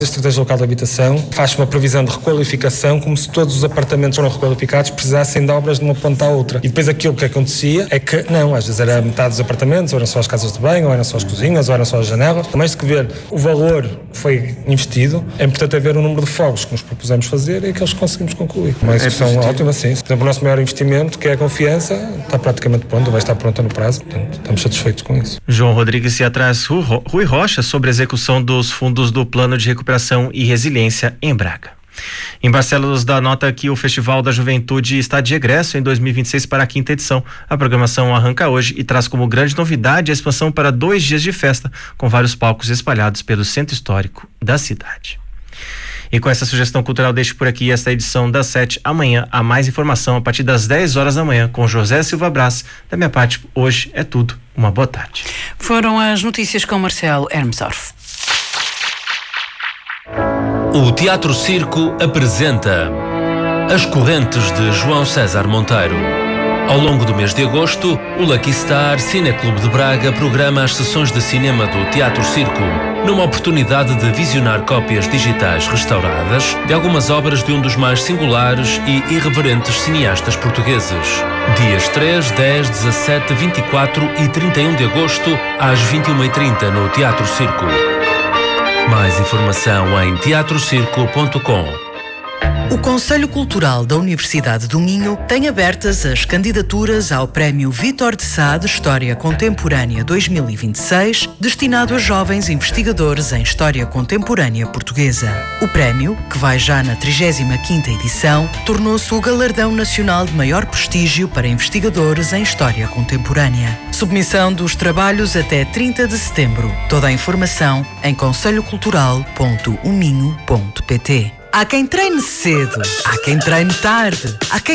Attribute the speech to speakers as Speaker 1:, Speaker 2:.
Speaker 1: A estratégia local de habitação faz uma previsão de requalificação como se todos os apartamentos foram requalificados precisassem de obras de uma ponta à outra. E depois aquilo que acontecia é que não, às vezes era metade dos apartamentos, ou eram só as casas de banho, ou eram só as cozinhas, ou eram só as janelas. Mais do que ver o valor foi investido, é importante ver o número de fogos que nos propusemos fazer e aqueles que conseguimos concluir. Uma execução ótima, sim. Por exemplo, o nosso maior investimento, que é a confiança, está praticamente pronto, vai estar pronto no prazo, portanto, estamos satisfeitos com isso.
Speaker 2: João Rodrigues e atrás Rui Rocha sobre a execução dos fundos do Plano de Recuperação e Resiliência em Braga. Em Barcelos dá nota que o Festival da Juventude está de regresso em 2026 para a 5ª edição. A programação arranca hoje e traz como grande novidade a expansão para 2 dias de festa, com vários palcos espalhados pelo centro histórico da cidade. E com essa sugestão cultural, deixo por aqui esta edição das 7. Amanhã há mais informação a partir das 10 horas da manhã com José Silva Brás. Da minha parte, hoje é tudo. Uma boa tarde.
Speaker 3: Foram as notícias com Marcelo Hermsdorf.
Speaker 4: O Teatro Circo apresenta As Correntes de João César Monteiro. Ao longo do mês de agosto, o Lucky Star Cineclube de Braga programa as sessões de cinema do Teatro Circo, numa oportunidade de visionar cópias digitais restauradas de algumas obras de um dos mais singulares e irreverentes cineastas portugueses. Dias 3, 10, 17, 24 e 31 de agosto, às 21h30 no Teatro Circo. Mais informação em teatrocirco.com.
Speaker 5: O Conselho Cultural da Universidade do Minho tem abertas as candidaturas ao Prémio Vítor de Sá de História Contemporânea 2026, destinado a jovens investigadores em História Contemporânea Portuguesa. O prémio, que vai já na 35ª edição, tornou-se o galardão nacional de maior prestígio para investigadores em História Contemporânea. Submissão dos trabalhos até 30 de setembro. Toda a informação em conselhocultural.uminho.pt. Há quem treine cedo, há quem treine tarde, há quem